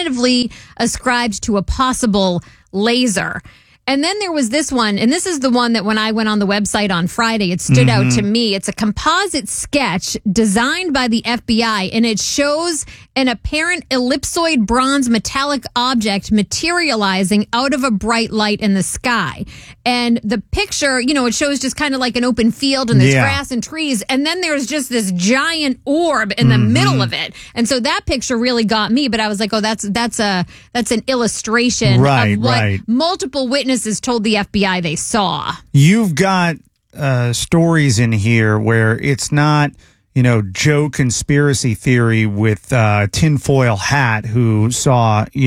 definitively ascribed to a possible laser. And then there was this one, and this is the one that when I went on the website on Friday, it stood out to me. It's a composite sketch designed by the FBI, and it shows an apparent ellipsoid bronze metallic object materializing out of a bright light in the sky. And the picture, it shows just kind of like an open field and there's grass and trees. And then there's just this giant orb in the middle of it. And so that picture really got me, but I was like, oh, that's an illustration of what multiple witnesses told the FBI they saw. You've got stories in here where it's not, Joe conspiracy theory with tinfoil hat who saw, a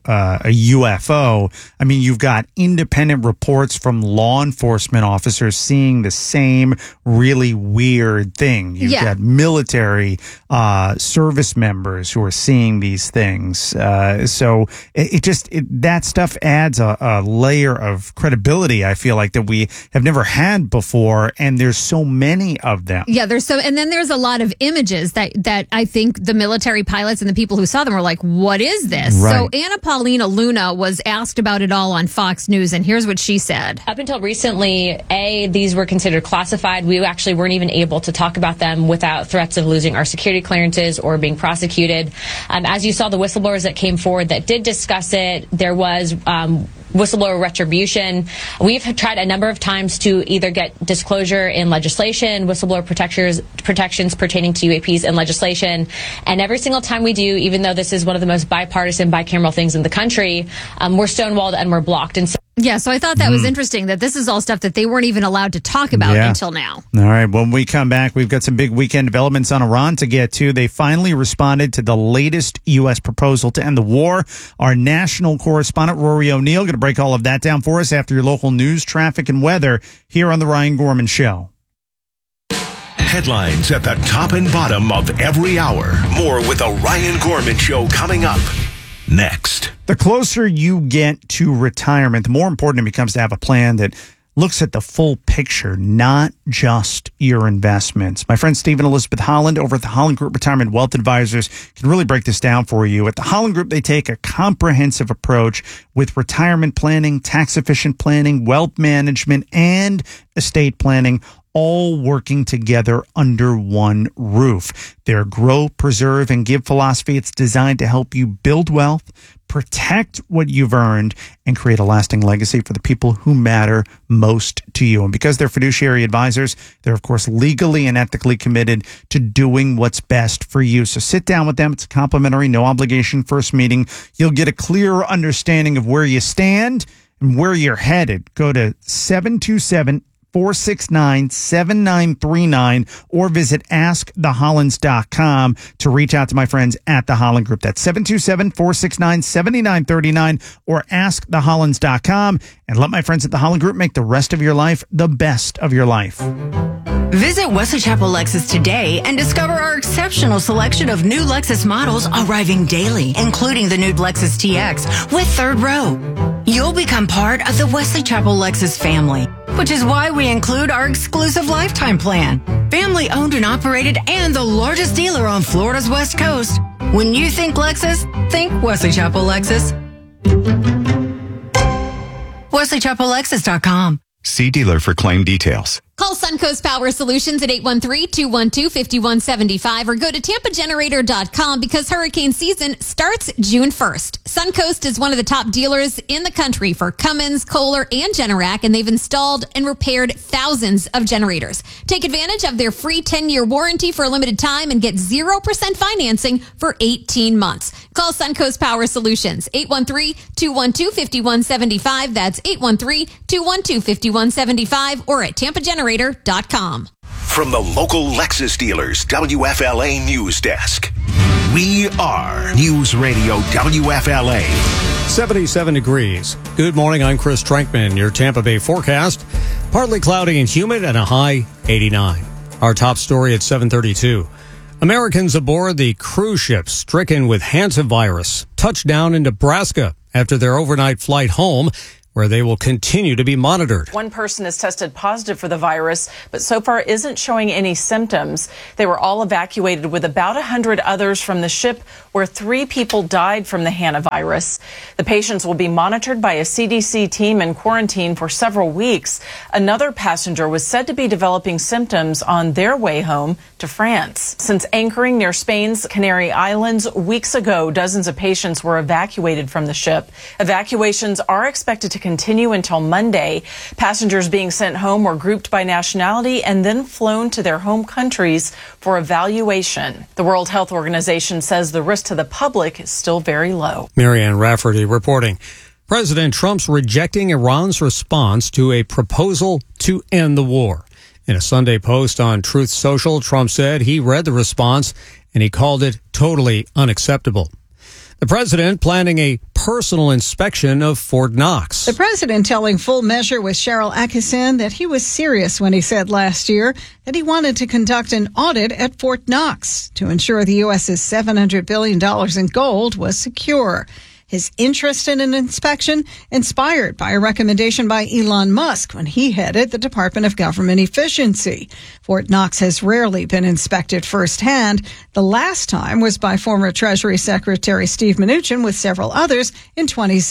UFO. I mean, you've got independent reports from law enforcement officers seeing the same really weird thing. You've got military service members who are seeing these things. So that stuff adds a layer of credibility, I feel like, that we have never had before. And there's so many of them. Yeah, and then there's a lot of images that I think the military pilots and the people who saw them were like, what is this? Right. So Anna Paulina Luna was asked about it all on Fox News, and here's what she said. Up until recently, these were considered classified. We actually weren't even able to talk about them without threats of losing our security clearances or being prosecuted. As you saw, the whistleblowers that came forward that did discuss it, there was whistleblower retribution. We've tried a number of times to either get disclosure in legislation, whistleblower protections pertaining to UAPs in legislation, and every single time we do, even though this is one of the most bipartisan, bicameral things in the country, we're stonewalled and we're blocked. And so I thought that was interesting that this is all stuff that they weren't even allowed to talk about until now. All right, when we come back, we've got some big weekend developments on Iran to get to. They finally responded to the latest U.S. proposal to end the war. Our national correspondent, Rory O'Neill, going to break all of that down for us after your local news, traffic, and weather here on The Ryan Gorman Show. Headlines at the top and bottom of every hour. More with The Ryan Gorman Show coming up next. The closer you get to retirement, the more important it becomes to have a plan that looks at the full picture, not just your investments. My friend Stephen Elizabeth Holland over at the Holland Group Retirement Wealth Advisors can really break this down for you. At the Holland Group, they take a comprehensive approach with retirement planning, tax-efficient planning, wealth management, and estate planning, all working together under one roof. Their Grow, Preserve, and Give philosophy, it's designed to help you build wealth, protect what you've earned, and create a lasting legacy for the people who matter most to you. And because they're fiduciary advisors, they're, of course, legally and ethically committed to doing what's best for you. So sit down with them. It's a complimentary, no obligation first meeting. You'll get a clearer understanding of where you stand and where you're headed. Go to 727-469-7939 or visit askthehollands.com to reach out to my friends at the Holland Group. That's 727-469-7939 or askthehollands.com, and let my friends at the Holland Group make the rest of your life the best of your life. Visit Wesley Chapel Lexus today and discover our exceptional selection of new Lexus models arriving daily, including the new Lexus TX with third row. You'll become part of the Wesley Chapel Lexus family, which is why we include our exclusive lifetime plan. Family owned and operated and the largest dealer on Florida's West Coast. When you think Lexus, think Wesley Chapel Lexus. WesleyChapelLexus.com. See dealer for claim details. Call Suncoast Power Solutions at 813-212-5175 or go to TampaGenerator.com because hurricane season starts June 1st. Suncoast is one of the top dealers in the country for Cummins, Kohler, and Generac, and they've installed and repaired thousands of generators. Take advantage of their free 10-year warranty for a limited time and get 0% financing for 18 months. Call Suncoast Power Solutions, 813-212-5175. That's 813-212-5175 or at TampaGenerator.com. From the local Lexus dealers, WFLA News Desk. We are News Radio WFLA. 77 degrees. Good morning. I'm Chris Trankman. Your Tampa Bay forecast. Partly cloudy and humid and a high 89. Our top story at 7:32. Americans aboard the cruise ship stricken with hantavirus touched down in Nebraska after their overnight flight home. where they will continue to be monitored. One person has tested positive for the virus, but so far isn't showing any symptoms. They were all evacuated with about 100 others from the ship where 3 people died from the hantavirus. The patients will be monitored by a CDC team and quarantined for several weeks. Another passenger was said to be developing symptoms on their way home to France. Since anchoring near Spain's Canary Islands weeks ago, dozens of patients were evacuated from the ship. Evacuations are expected to continue until Monday. Passengers being sent home were grouped by nationality and then flown to their home countries for evaluation. The World Health Organization says the risk to the public is still very low. Marianne Rafferty reporting. President Trump's rejecting Iran's response to a proposal to end the war. In a Sunday post on Truth Social, Trump said he read the response and he called it totally unacceptable. The president planning a personal inspection of Fort Knox. The president telling Full Measure with Cheryl Atkinson that he was serious when he said last year that he wanted to conduct an audit at Fort Knox to ensure the U.S.'s $700 billion in gold was secure. His interest in an inspection inspired by a recommendation by Elon Musk when he headed the Department of Government Efficiency. Fort Knox has rarely been inspected firsthand. The last time was by former Treasury Secretary Steve Mnuchin with several others in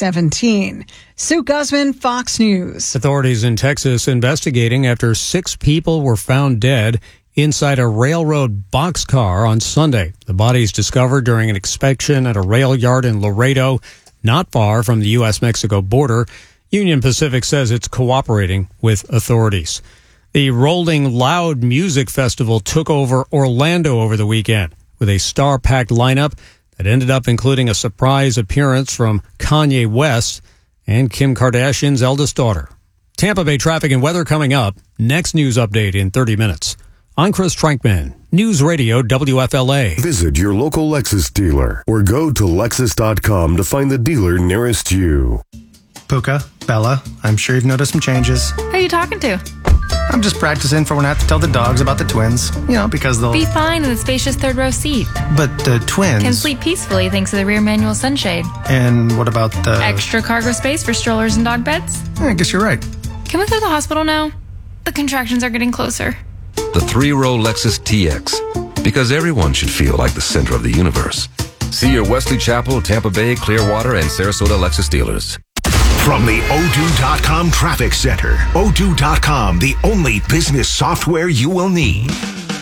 2017. Sue Guzman, Fox News. Authorities in Texas investigating after 6 people were found dead inside a railroad boxcar on Sunday. The bodies discovered during an inspection at a rail yard in Laredo, not far from the U.S.-Mexico border. Union Pacific says it's cooperating with authorities. The Rolling Loud Music Festival took over Orlando over the weekend with a star-packed lineup that ended up including a surprise appearance from Kanye West and Kim Kardashian's eldest daughter. Tampa Bay traffic and weather coming up. Next news update in 30 minutes. I'm Chris Trankman, News Radio WFLA. Visit your local Lexus dealer or go to Lexus.com to find the dealer nearest you. Puka, Bella, I'm sure you've noticed some changes. Who are you talking to? I'm just practicing for when I have to tell the dogs about the twins. Because they'll be fine in the spacious third row seat. But the twins can sleep peacefully thanks to the rear manual sunshade. And what about the extra cargo space for strollers and dog beds? I guess you're right. Can we go to the hospital now? The contractions are getting closer. The 3-row Lexus TX, because everyone should feel like the center of the universe. See your Wesley Chapel, Tampa Bay, Clearwater, and Sarasota Lexus dealers. From the O2.com Traffic Center, O2.com, the only business software you will need.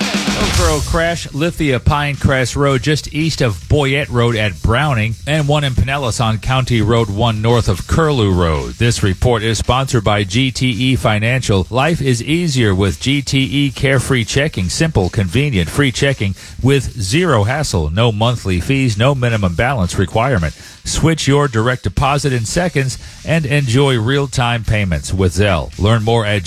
Oak Grove crash, Lithia Pinecrest Road just east of Boyette Road at Browning, and one in Pinellas on County Road 1 north of Curlew Road. This report is sponsored by GTE Financial. Life is easier with GTE Carefree Checking. Simple, convenient, free checking with zero hassle. No monthly fees, no minimum balance requirement. Switch your direct deposit in seconds and enjoy real-time payments with Zelle. Learn more at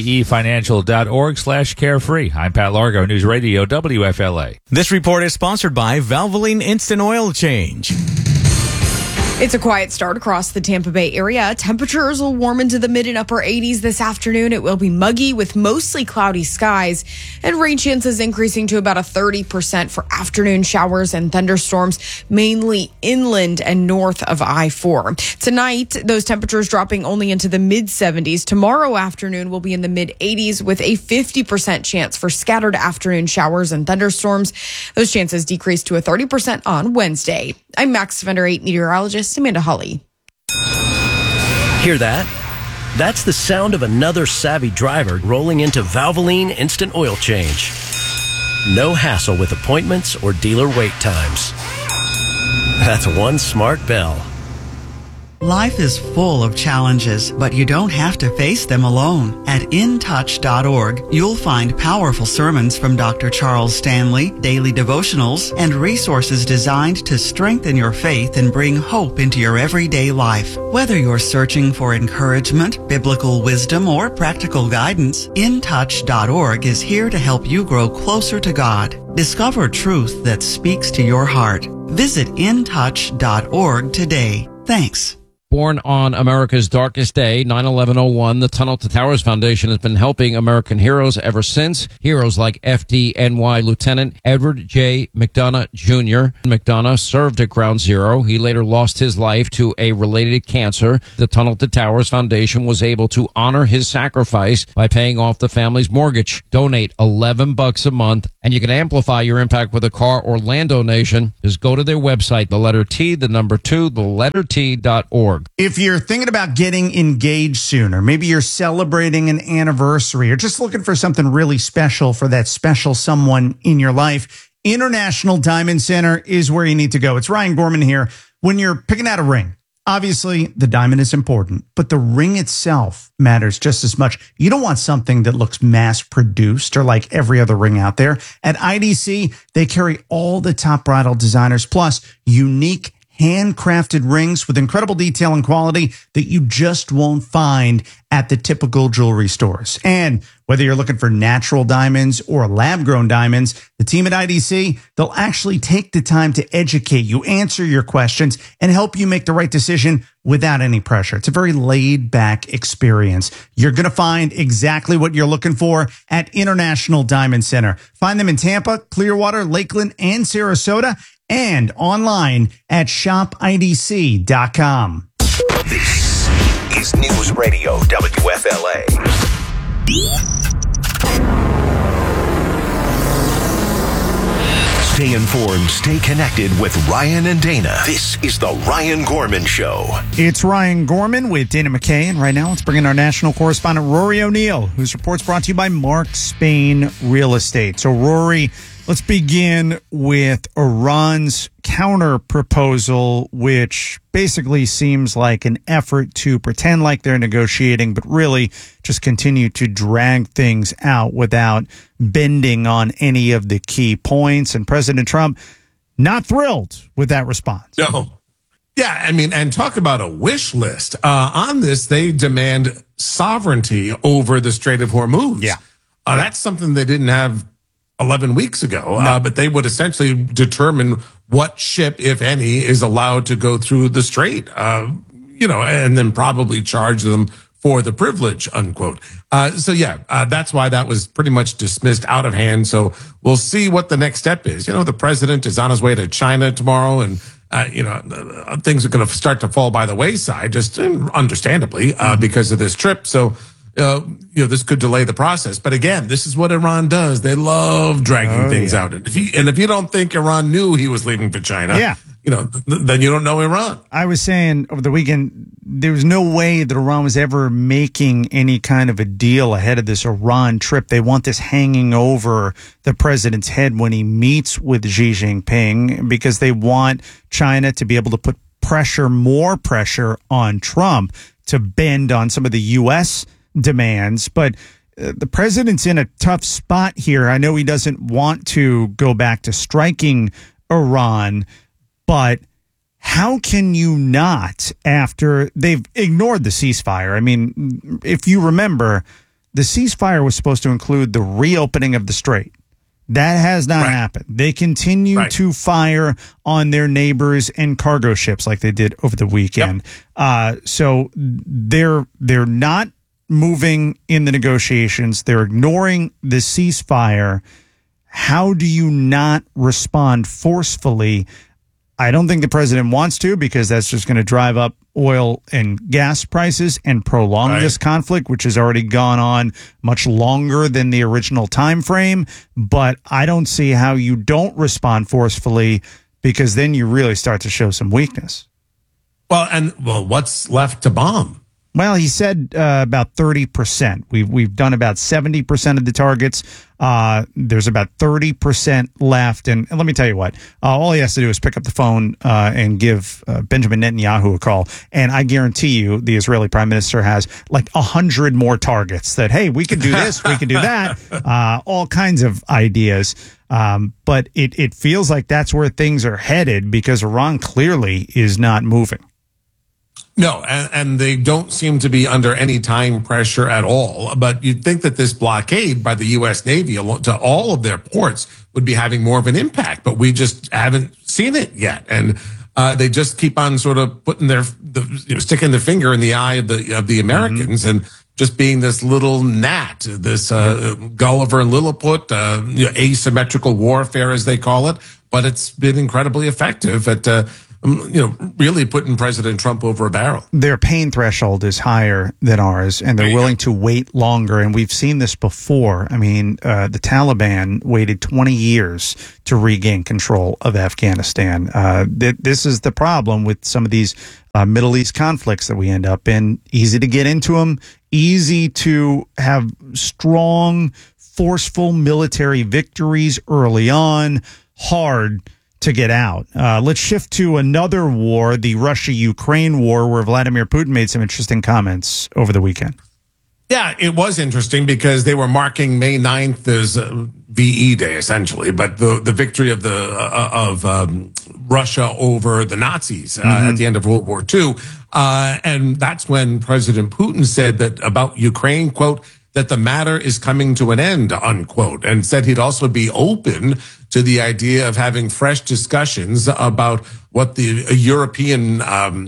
gtefinancial.org/carefree. I'm Pat Largo, News Radio WFLA. This report is sponsored by Valvoline Instant Oil Change. It's a quiet start across the Tampa Bay area. Temperatures will warm into the mid and upper 80s this afternoon. It will be muggy with mostly cloudy skies, and rain chances increasing to about a 30% for afternoon showers and thunderstorms, mainly inland and north of I-4. Tonight, those temperatures dropping only into the mid-70s. Tomorrow afternoon will be in the mid-80s with a 50% chance for scattered afternoon showers and thunderstorms. Those chances decrease to a 30% on Wednesday. I'm Max Fender 8 meteorologist Amanda Hawley. Hear that? That's the sound of another savvy driver rolling into Valvoline Instant Oil Change. No hassle with appointments or dealer wait times. That's one smart bell. Life is full of challenges, but you don't have to face them alone. At intouch.org, you'll find powerful sermons from Dr. Charles Stanley, daily devotionals, and resources designed to strengthen your faith and bring hope into your everyday life. Whether you're searching for encouragement, biblical wisdom, or practical guidance, intouch.org is here to help you grow closer to God. Discover truth that speaks to your heart. Visit intouch.org today. Thanks. Born on America's darkest day, 9/11/01, the Tunnel to Towers Foundation has been helping American heroes ever since. Heroes like FDNY Lieutenant Edward J. McDonough Jr. McDonough served at Ground Zero. He later lost his life to a related cancer. The Tunnel to Towers Foundation was able to honor his sacrifice by paying off the family's mortgage. Donate $11 a month, and you can amplify your impact with a car or land donation. Just go to their website, the letter T, the number 2, the letter T.org. If you're thinking about getting engaged sooner, maybe you're celebrating an anniversary or just looking for something really special for that special someone in your life, International Diamond Center is where you need to go. It's Ryan Gorman here. When you're picking out a ring, obviously the diamond is important, but the ring itself matters just as much. You don't want something that looks mass produced or like every other ring out there. At IDC, they carry all the top bridal designers, plus unique handcrafted rings with incredible detail and quality that you just won't find at the typical jewelry stores. And whether you're looking for natural diamonds or lab-grown diamonds, the team at IDC, they'll actually take the time to educate you, answer your questions, and help you make the right decision without any pressure. It's a very laid-back experience. You're going to find exactly what you're looking for at International Diamond Center. Find them in Tampa, Clearwater, Lakeland, and Sarasota, and online at shopidc.com. This is News Radio WFLA. Stay informed, stay connected with Ryan and Dana. This is the Ryan Gorman Show. It's Ryan Gorman with Dana McKay, and right now let's bring in our national correspondent, Rory O'Neill, whose report's brought to you by Mark Spain Real Estate. So, Rory, let's begin with Iran's counter proposal, which basically seems like an effort to pretend like they're negotiating, but really just continue to drag things out without bending on any of the key points. And President Trump, not thrilled with that response. No. Yeah, I mean, and talk about a wish list. On this, they demand sovereignty over the Strait of Hormuz. Yeah. That's something they didn't have 11 weeks ago, but they would essentially determine what ship, if any, is allowed to go through the strait, and then probably charge them for the privilege, unquote. That's why that was pretty much dismissed out of hand. So we'll see what the next step is. The president is on his way to China tomorrow, and things are going to start to fall by the wayside, just understandably, because of this trip. So, this could delay the process. But again, this is what Iran does. They love dragging things out. And if you don't think Iran knew he was leaving for China, then you don't know Iran. I was saying over the weekend, there was no way that Iran was ever making any kind of a deal ahead of this Iran trip. They want this hanging over the president's head when he meets with Xi Jinping, because they want China to be able to put more pressure on Trump to bend on some of the U.S. demands. But the president's in a tough spot here. I know he doesn't want to go back to striking Iran, but how can you not, after they've ignored the ceasefire? I mean, if you remember, the ceasefire was supposed to include the reopening of the strait. That has not happened. They continue to fire on their neighbors and cargo ships like they did over the weekend. So they're not moving in the negotiations. They're ignoring the ceasefire. How do you not respond forcefully? I don't think the president wants to, because that's just going to drive up oil and gas prices and prolong this conflict, which has already gone on much longer than the original time frame. But I don't see how you don't respond forcefully, because then you really start to show some weakness. Well, what's left to bomb? Well, he said about 30%. We've done about 70% of the targets. There's about 30% left. And let me tell you what, all he has to do is pick up the phone and give Benjamin Netanyahu a call. And I guarantee you the Israeli prime minister has like 100 more targets that, hey, we could do this, we could do that, all kinds of ideas. But it feels like that's where things are headed, because Iran clearly is not moving. No, and they don't seem to be under any time pressure at all. But you'd think that this blockade by the U.S. Navy to all of their ports would be having more of an impact, but we just haven't seen it yet. And They just keep on sort of putting sticking their finger in the eye of the Americans and just being this little gnat, this Gulliver and Lilliput, asymmetrical warfare, as they call it. But it's been incredibly effective at really putting President Trump over a barrel. Their pain threshold is higher than ours, and they're willing to wait longer. And we've seen this before. I mean, the Taliban waited 20 years to regain control of Afghanistan. This is the problem with some of these Middle East conflicts that we end up in. Easy to get into them, easy to have strong, forceful military victories early on, hard to get out. Let's shift to another war, the Russia-Ukraine war, where Vladimir Putin made some interesting comments over the weekend. Yeah, it was interesting because they were marking May 9th as VE Day, essentially, but the victory of Russia over the Nazis at the end of World War II. And that's when President Putin said that about Ukraine, quote, that the matter is coming to an end, unquote, and said he'd also be open to the idea of having fresh discussions about what the European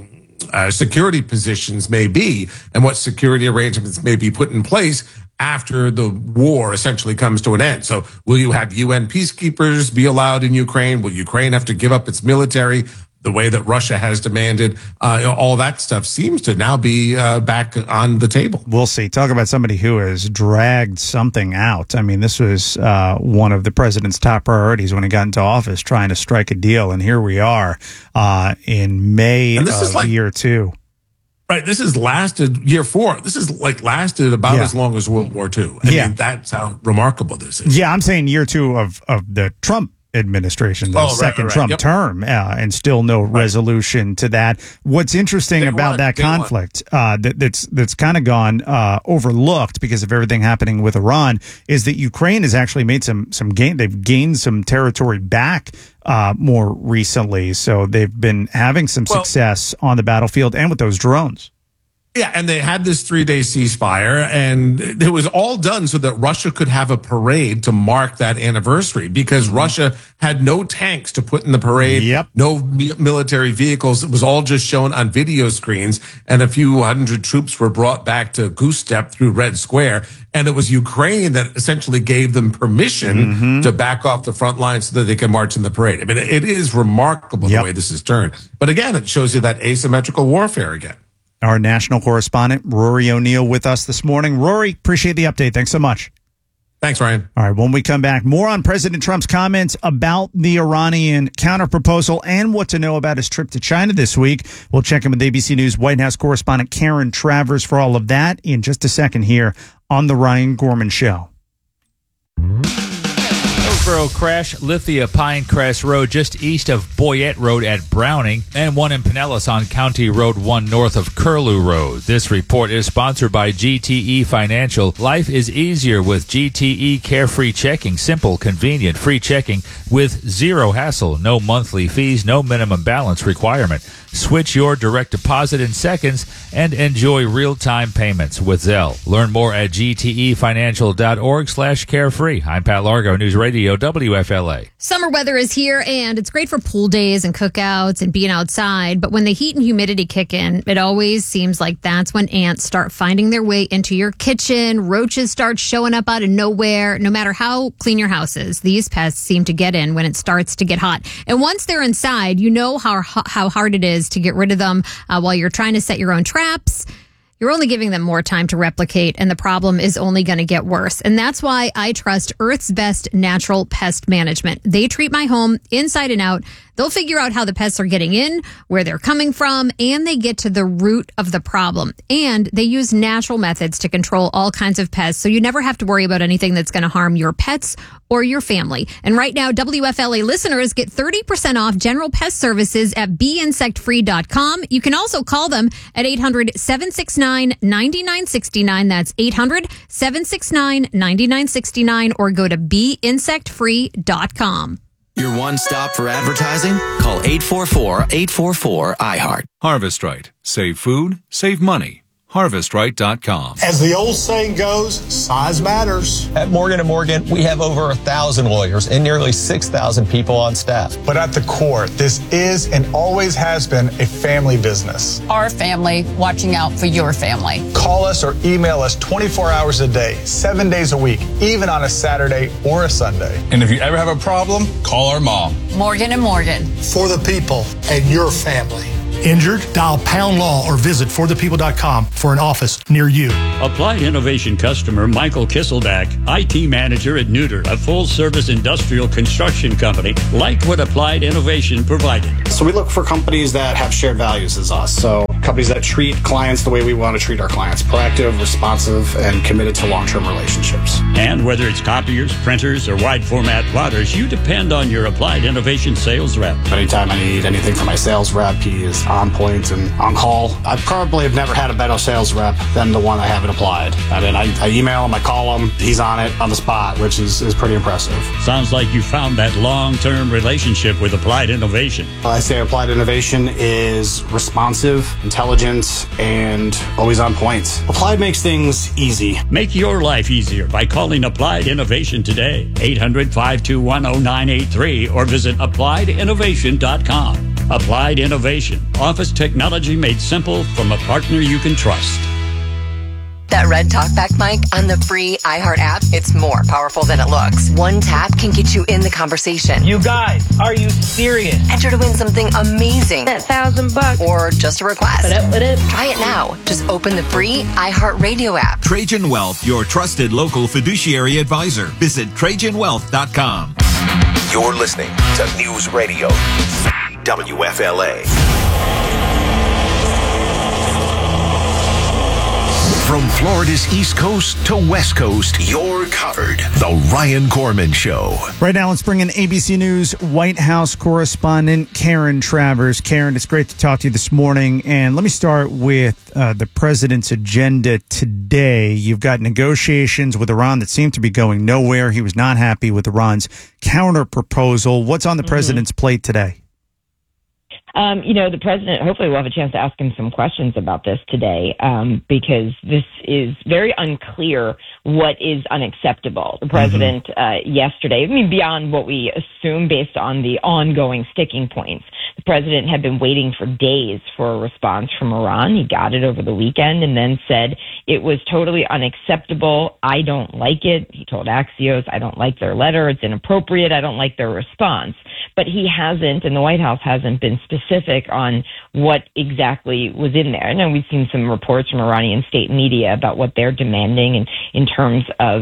security positions may be and what security arrangements may be put in place after the war essentially comes to an end. So will you have UN peacekeepers be allowed in Ukraine? Will Ukraine have to give up its military the way that Russia has demanded? All that stuff seems to now be back on the table. We'll see. Talk about somebody who has dragged something out. I mean, this was one of the president's top priorities when he got into office, trying to strike a deal. And here we are in May of year 2. Right. This has lasted year 4. This has lasted about as long as World War II. I mean, that's how remarkable this is. Yeah, I'm saying year 2 of the Trump administration, the second Trump term, and still no resolution to that. What's interesting about that conflict that's kind of gone overlooked because of everything happening with Iran is that Ukraine has actually made some gain. They've gained some territory back more recently, so they've been having some success on the battlefield and with those drones. Yeah, and they had this 3-day ceasefire, and it was all done so that Russia could have a parade to mark that anniversary because Russia had no tanks to put in the parade, no military vehicles. It was all just shown on video screens, and a few hundred troops were brought back to goose step through Red Square. And it was Ukraine that essentially gave them permission to back off the front line so that they can march in the parade. I mean, it is remarkable the way this has turned. But again, it shows you that asymmetrical warfare again. Our national correspondent, Rory O'Neill, with us this morning. Rory, appreciate the update. Thanks so much. Thanks, Ryan. All right, when we come back, more on President Trump's comments about the Iranian counterproposal and what to know about his trip to China this week. We'll check in with ABC News White House correspondent Karen Travers for all of that in just a second here on The Ryan Gorman Show. Hillsborough crash, Lithia Pinecrest Road just east of Boyette Road at Browning, and one in Pinellas on County Road 1 north of Curlew Road. This report is sponsored by GTE Financial. Life is easier with GTE Carefree Checking. Simple, convenient, free checking with zero hassle. No monthly fees, no minimum balance requirement. Switch your direct deposit in seconds and enjoy real-time payments with Zelle. Learn more at gtefinancial.org/carefree. I'm Pat Largo, News Radio WFLA. Summer weather is here, and it's great for pool days and cookouts and being outside. But when the heat and humidity kick in, it always seems like that's when ants start finding their way into your kitchen. Roaches start showing up out of nowhere. No matter how clean your house is, these pests seem to get in when it starts to get hot. And once they're inside, you know how hard it is to get rid of them while you're trying to set your own traps. You're only giving them more time to replicate, and the problem is only going to get worse. And that's why I trust Earth's Best Natural Pest Management. They treat my home inside and out. They'll figure out how the pests are getting in, where they're coming from, and they get to the root of the problem. And they use natural methods to control all kinds of pests, so you never have to worry about anything that's going to harm your pets or your family. And right now, WFLA listeners get 30% off general pest services at beinsectfree.com. You can also call them at 800-769-9969. That's 800-769-9969, or go to beinsectfree.com. Your one stop for advertising? Call 844-844-iHeart. Harvest Right. Save food, save money. harvestright.com. As the old saying goes, size matters. At Morgan & Morgan, we have over 1,000 lawyers and nearly 6,000 people on staff. But at the core, this is and always has been a family business. Our family watching out for your family. Call us or email us 24 hours a day, 7 days a week, even on a Saturday or a Sunday. And if you ever have a problem, call our mom. Morgan & Morgan. For the people and your family. Injured? Dial Pound Law or visit forthepeople.com for an office near you. Applied Innovation customer Michael Kisselback, IT manager at Neuter, a full-service industrial construction company, liked what Applied Innovation provided. So we look for companies that have shared values as us. So companies that treat clients the way we want to treat our clients. Proactive, responsive, and committed to long-term relationships. And whether it's copiers, printers, or wide-format plotters, you depend on your Applied Innovation sales rep. Anytime I need anything from my sales rep, he is on point and on call. I probably have never had a better sales rep than the one I have at Applied. I mean, I email him, I call him, he's on it on the spot, which is pretty impressive. Sounds like you found that long-term relationship with Applied Innovation. I say Applied Innovation is responsive, intelligent, and always on point. Applied makes things easy. Make your life easier by calling Applied Innovation today. 800-521-0983 or visit appliedinnovation.com. Applied Innovation. Office technology made simple from a partner you can trust. That red talkback mic on the free iHeart app, it's more powerful than it looks. One tap can get you in the conversation. You guys, are you serious? Enter to win something amazing. That $1,000. Or just a request. What up? Try it now. Just open the free iHeart Radio app. Trajan Wealth, your trusted local fiduciary advisor. Visit TrajanWealth.com. You're listening to News Radio WFLA. From Florida's East Coast to West Coast, you're covered. The Ryan Gorman Show. Right now, let's bring in ABC News White House correspondent Karen Travers. Karen, it's great to talk to you this morning. And let me start with the president's agenda today. You've got negotiations with Iran that seem to be going nowhere. He was not happy with Iran's counter proposal. What's on the president's plate today? The president, hopefully we'll have a chance to ask him some questions about this today, because this is very unclear what is unacceptable. The president yesterday, beyond what we assume based on the ongoing sticking points, the president had been waiting for days for a response from Iran. He got it over the weekend and then said it was totally unacceptable. I don't like it. He told Axios, I don't like their letter. It's inappropriate. I don't like their response. But he hasn't, and the White House hasn't been specific on what exactly was in there. Now, we've seen some reports from Iranian state media about what they're demanding and in terms of,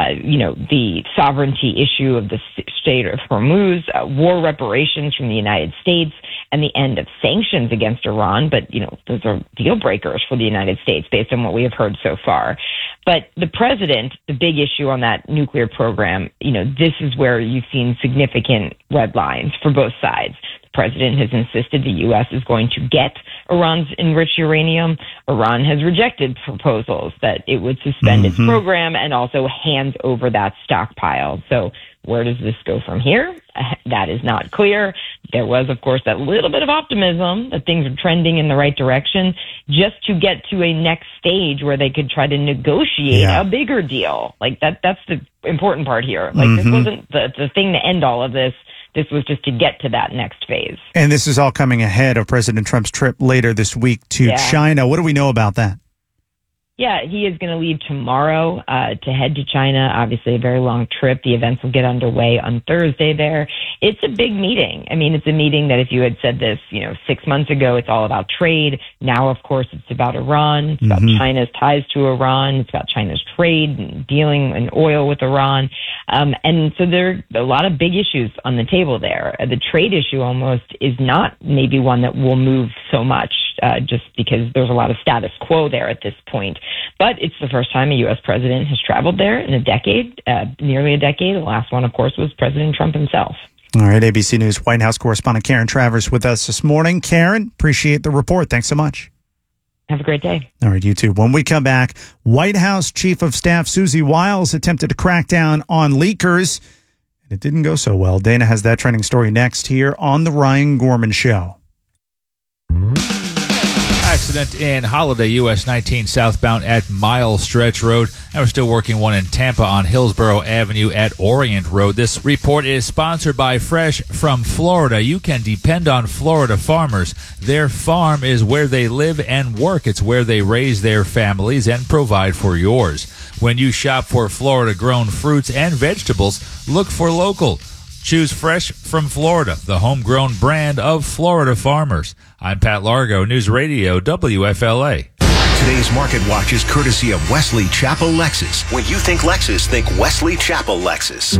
the sovereignty issue of the state of Hormuz, war reparations from the United States, and the end of sanctions against Iran. But, those are deal breakers for the United States based on what we have heard so far. But the president, the big issue on that nuclear program, this is where you've seen significant red lines for both sides. The president has insisted the U.S. is going to get Iran's enriched uranium. Iran has rejected proposals that it would suspend its program and also hand over that stockpile. So where does this go from here? That is not clear. There was, of course, that little bit of optimism that things are trending in the right direction just to get to a next stage where they could try to negotiate a bigger deal. Like that's the important part here. Like this wasn't the thing to end all of this. This was just to get to that next phase. And this is all coming ahead of President Trump's trip later this week to China. What do we know about that? Yeah, he is going to leave tomorrow to head to China. Obviously, a very long trip. The events will get underway on Thursday there. It's a big meeting. I mean, it's a meeting that if you had said this, 6 months ago, it's all about trade. Now, of course, it's about Iran. It's about China's ties to Iran. It's about China's trade and dealing in oil with Iran. And so there are a lot of big issues on the table there. The trade issue almost is not maybe one that will move so much just because there's a lot of status quo there at this point. But it's the first time a U.S. president has traveled there in a decade, nearly a decade. The last one, of course, was President Trump himself. All right, ABC News White House correspondent Karen Travers with us this morning. Karen, appreciate the report. Thanks so much. Have a great day. All right, you too. When we come back, White House Chief of Staff Susie Wiles attempted to crack down on leakers, and it didn't go so well. Dana has that trending story next here on The Ryan Gorman Show. Accident accident in Holiday US 19 southbound at Mile Stretch Road. And we're still working one in Tampa on Hillsborough Avenue at Orient Road. This report is sponsored by Fresh from Florida. You can depend on Florida farmers. Their farm is where they live and work. It's where they raise their families and provide for yours. When you shop for Florida-grown fruits and vegetables, look for local. Choose Fresh from Florida, the homegrown brand of Florida farmers. I'm Pat Largo, News Radio WFLA. Today's Market Watch is courtesy of Wesley Chapel Lexus. When you think Lexus, think Wesley Chapel Lexus.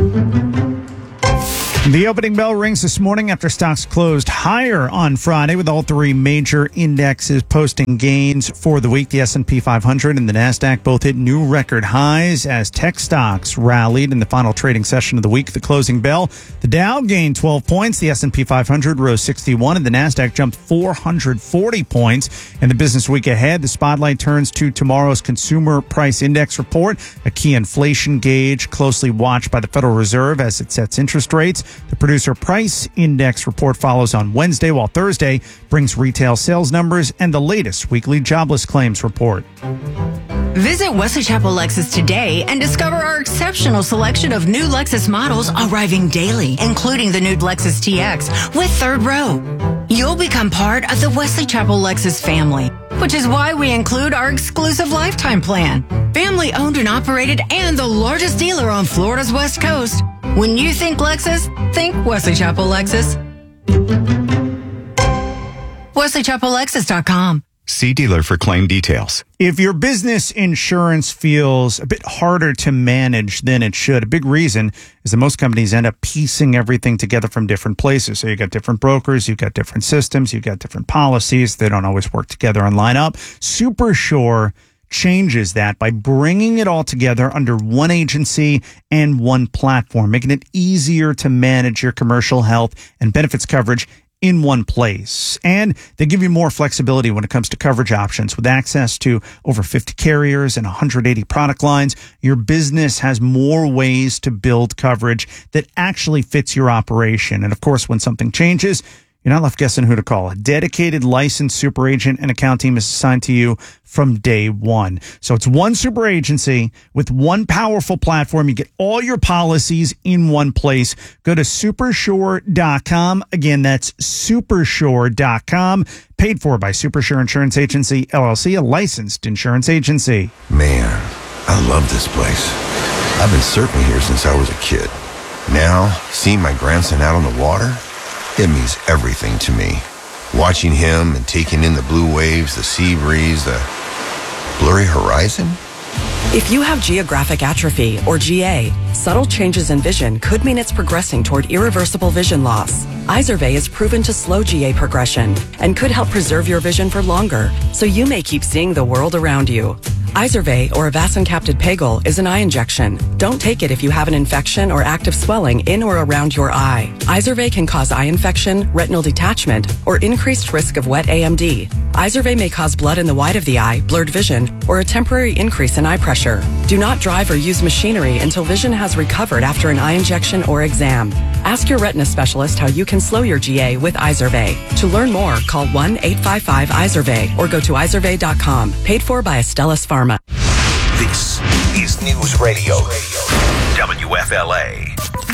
The opening bell rings this morning after stocks closed higher on Friday, with all three major indexes posting gains for the week. The S&P 500 and the NASDAQ both hit new record highs as tech stocks rallied in the final trading session of the week. The closing bell, the Dow gained 12 points, the S&P 500 rose 61, and the NASDAQ jumped 440 points. In the business week ahead, the spotlight turns to tomorrow's Consumer Price Index report, a key inflation gauge closely watched by the Federal Reserve as it sets interest rates. The Producer Price Index report follows on Wednesday, while Thursday brings retail sales numbers and the latest weekly jobless claims report. Visit Wesley Chapel Lexus today and discover our exceptional selection of new Lexus models arriving daily, including the new Lexus TX with third row. You'll become part of the Wesley Chapel Lexus family, which is why we include our exclusive lifetime plan. Family owned and operated and the largest dealer on Florida's West Coast. When you think Lexus, think Wesley Chapel Lexus. WesleyChapelLexus.com. See dealer for claim details. If your business insurance feels a bit harder to manage than it should, a big reason is that most companies end up piecing everything together from different places. So you got different brokers, you've got different systems, you've got different policies. They don't always work together and line up. SuperSure changes that by bringing it all together under one agency and one platform, making it easier to manage your commercial health and benefits coverage in one place. And they give you more flexibility when it comes to coverage options. With access to over 50 carriers and 180 product lines, your business has more ways to build coverage that actually fits your operation. And of course, when something changes, you're not left guessing who to call. A dedicated licensed super agent and account team is assigned to you from day one. So it's one super agency with one powerful platform. You get all your policies in one place. Go to supersure.com. Again, that's supersure.com. Paid for by SuperSure Insurance Agency, LLC, a licensed insurance agency. Man, I love this place. I've been surfing here since I was a kid. Now, seeing my grandson out on the water, it means everything to me. Watching him and taking in the blue waves, the sea breeze, the blurry horizon. If you have geographic atrophy, or GA, subtle changes in vision could mean it's progressing toward irreversible vision loss. Izervay is proven to slow GA progression and could help preserve your vision for longer, so you may keep seeing the world around you. Izervay, or avacincaptad pegol, is an eye injection. Don't take it if you have an infection or active swelling in or around your eye. Izervay can cause eye infection, retinal detachment, or increased risk of wet AMD. Izervay may cause blood in the white of the eye, blurred vision, or a temporary increase in eye pressure. Do not drive or use machinery until vision has recovered after an eye injection or exam. Ask your retina specialist how you can slow your GA with Izervay. To learn more, call 1-855-IZERVAY or go to izervay.com. Paid for by Astellas Pharma. This is News Radio WFLA.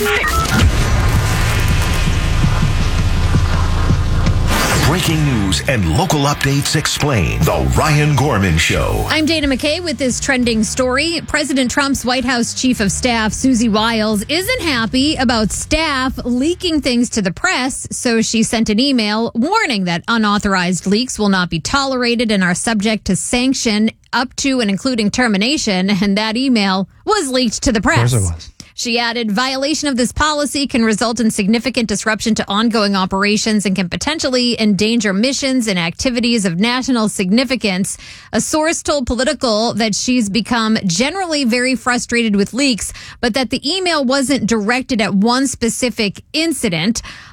Breaking news and local updates explain. The Ryan Gorman Show. I'm Dana McKay with this trending story. President Trump's White House Chief of Staff, Susie Wiles, isn't happy about staff leaking things to the press, so she sent an email warning that unauthorized leaks will not be tolerated and are subject to sanction up to and including termination, and that email was leaked to the press. Of course it was. She added, violation of this policy can result in significant disruption to ongoing operations and can potentially endanger missions and activities of national significance. A source told Political that she's become generally very frustrated with leaks, but that the email wasn't directed at one specific incident.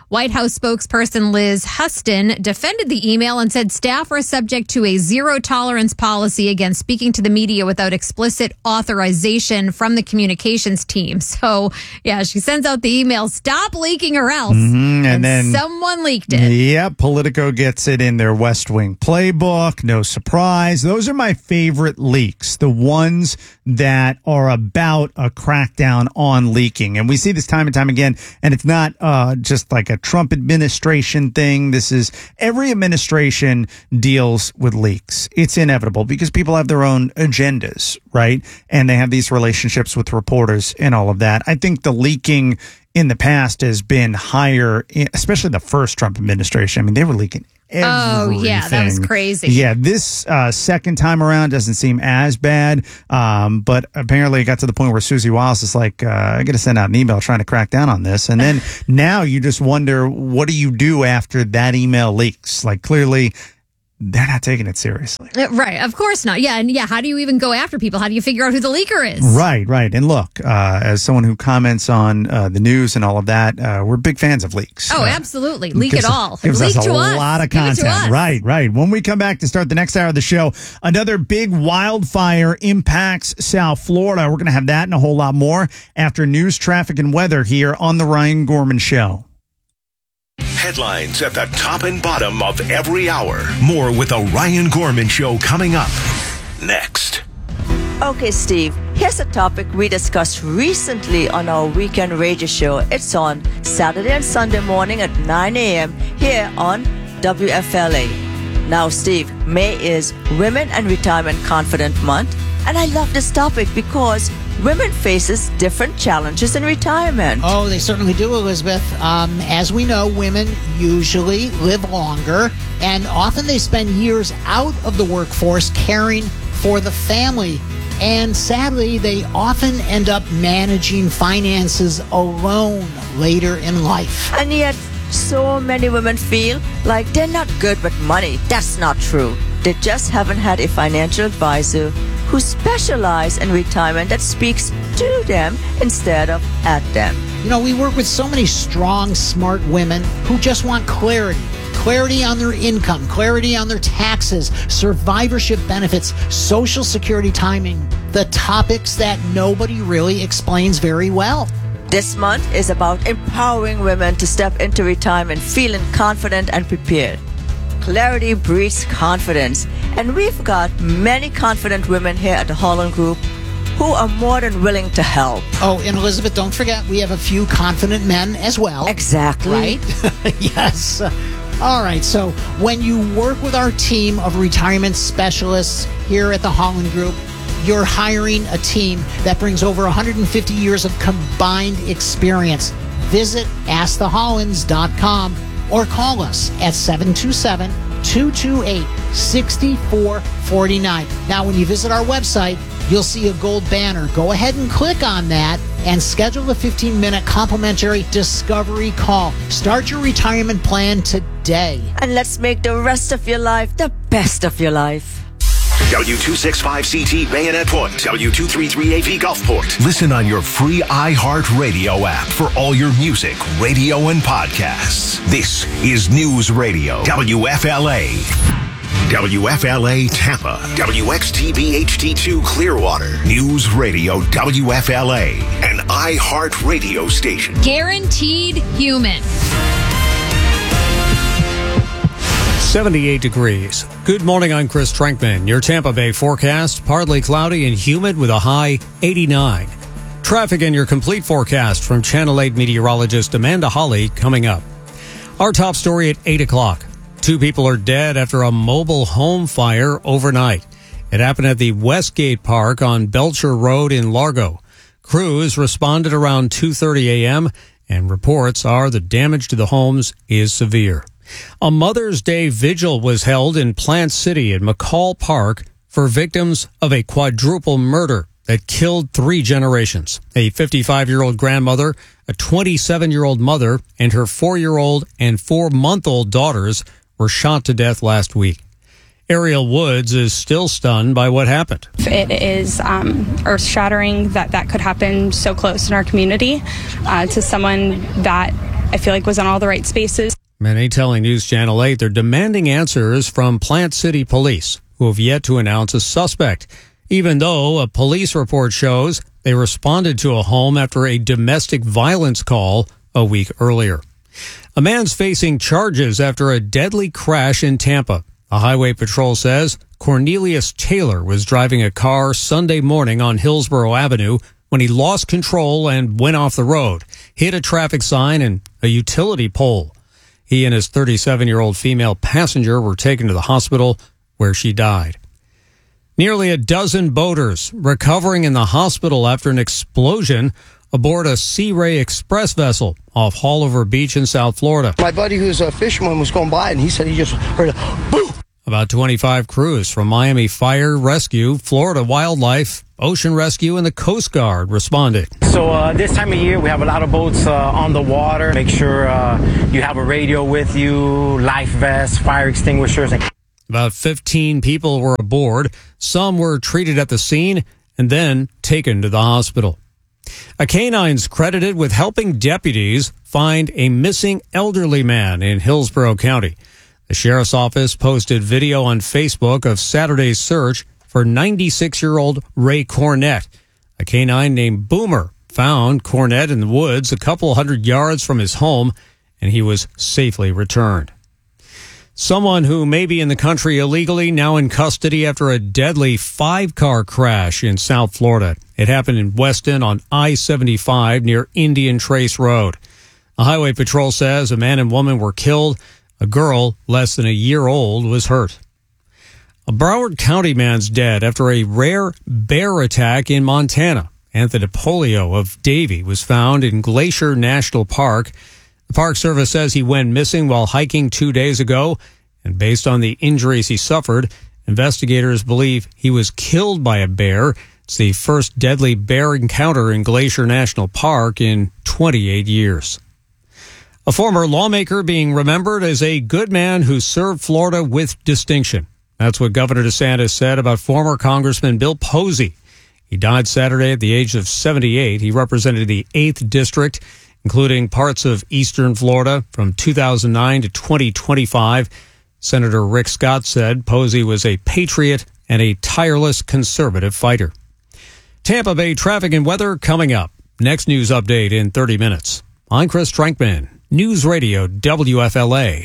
White House spokesperson Liz Huston defended the email and said staff are subject to a zero-tolerance policy against speaking to the media without explicit authorization from the communications team. So, yeah, she sends out the email, stop leaking or else. And then someone leaked it. Yep, Politico gets it in their West Wing playbook. No surprise. Those are my favorite leaks, the ones that are about a crackdown on leaking. And we see this time and time again, and it's not just like a Trump administration thing. This is every administration deals with leaks. It's inevitable because people have their own agendas, right? And they have these relationships with reporters and all of that. I think the leaking in the past has been higher, especially the first Trump administration. I mean, they were leaking everything. Oh, yeah, that was crazy. Yeah, this second time around doesn't seem as bad, but apparently it got to the point where Susie Wiles is like, I got to send out an email trying to crack down on this. And then now you just wonder, what do you do after that email leaks? Like, clearly they're not taking it seriously. Right. Of course not. Yeah. And yeah, how do you even go after people? How do you figure out who the leaker is? Right. And look, as someone who comments on the news and all of that, we're big fans of leaks. Oh, absolutely. Leak it all. Gives Leak us to a us. lot of Give it to content. us. Right. When we come back to start the next hour of the show, another big wildfire impacts South Florida. We're going to have that and a whole lot more after news, traffic, and weather here on The Ryan Gorman Show. Headlines at the top and bottom of every hour. More with the Ryan Gorman Show coming up next. Okay, Steve, here's a topic we discussed recently on our weekend radio show. It's on Saturday and Sunday morning at 9 a.m. here on WFLA. Now, Steve, May is Women and Retirement Confident Month, and I love this topic because women faces different challenges in retirement. Oh, they certainly do, Elizabeth. As we know, women usually live longer, and often they spend years out of the workforce caring for the family. And sadly, they often end up managing finances alone later in life. And yet, so many women feel like they're not good with money. That's not true. They just haven't had a financial advisor who specialize in retirement that speaks to them instead of at them. You know, we work with so many strong, smart women who just want clarity. Clarity on their income, clarity on their taxes, survivorship benefits, Social Security timing, the topics that nobody really explains very well. This month is about empowering women to step into retirement feeling confident and prepared. Clarity breeds confidence, and we've got many confident women here at the Holland Group who are more than willing to help. Oh, and Elizabeth, don't forget, we have a few confident men as well. Exactly. Right? Yes. All right, so when you work with our team of retirement specialists here at the Holland Group, you're hiring a team that brings over 150 years of combined experience. Visit AskTheHollands.com or call us at 727-228-6449. Now, when you visit our website, you'll see a gold banner. Go ahead and click on that and schedule a 15-minute complimentary discovery call. Start your retirement plan today. And let's make the rest of your life the best of your life. W265CT Bayonet Point, W233AV Gulfport. Listen on your free iHeartRadio app for all your music, radio, and podcasts. This is News Radio, WFLA. WFLA Tampa, WXTV HD2 Clearwater, News Radio WFLA, an iHeartRadio station. Guaranteed human. 78 degrees. Good morning, I'm Chris Trankman. Your Tampa Bay forecast, partly cloudy and humid with a high 89. Traffic and your complete forecast from Channel 8 meteorologist Amanda Hawley coming up. Our top story at 8 o'clock. 2 people are dead after a mobile home fire overnight. It happened at the Westgate Park on Belcher Road in Largo. Crews responded around 2:30 a.m. and reports are the damage to the homes is severe. A Mother's Day vigil was held in Plant City at McCall Park for victims of a quadruple murder that killed 3 generations. A 55-year-old grandmother, a 27-year-old mother, and her 4-year-old and 4-month-old daughters were shot to death last week. Ariel Woods is still stunned by what happened. It is earth-shattering that could happen so close in our community to someone that I feel like was in all the right spaces. Many telling News Channel 8 they're demanding answers from Plant City Police, who have yet to announce a suspect, even though a police report shows they responded to a home after a domestic violence call a week earlier. A man's facing charges after a deadly crash in Tampa. A highway patrol says Cornelius Taylor was driving a car Sunday morning on Hillsborough Avenue when he lost control and went off the road, hit a traffic sign and a utility pole. He and his 37-year-old female passenger were taken to the hospital where she died. Nearly a dozen boaters recovering in the hospital after an explosion aboard a Sea Ray Express vessel off Haulover Beach in South Florida. My buddy who's a fisherman was going by and he said he just heard a boom. About 25 crews from Miami Fire Rescue, Florida Wildlife, Ocean Rescue, and the Coast Guard responded. So this time of year, we have a lot of boats on the water. Make sure you have a radio with you, life vests, fire extinguishers. About 15 people were aboard. Some were treated at the scene and then taken to the hospital. A canine's credited with helping deputies find a missing elderly man in Hillsborough County. The sheriff's office posted video on Facebook of Saturday's search for 96-year-old Ray Cornett. A canine named Boomer found Cornett in the woods a couple hundred yards from his home, and he was safely returned. Someone who may be in the country illegally now in custody after a deadly 5-car crash in South Florida. It happened in Weston on I-75 near Indian Trace Road. The Highway Patrol says a man and woman were killed. A girl less than a year old was hurt. A Broward County man's dead after a rare bear attack in Montana. Anthony Polio of Davie was found in Glacier National Park. The Park Service says he went missing while hiking 2 days ago, and based on the injuries he suffered, investigators believe he was killed by a bear. It's the first deadly bear encounter in Glacier National Park in 28 years. A former lawmaker being remembered as a good man who served Florida with distinction. That's what Governor DeSantis said about former Congressman Bill Posey. He died Saturday at the age of 78. He represented the 8th District, including parts of eastern Florida from 2009 to 2025. Senator Rick Scott said Posey was a patriot and a tireless conservative fighter. Tampa Bay traffic and weather coming up. Next news update in 30 minutes. I'm Chris Trankman, News Radio WFLA.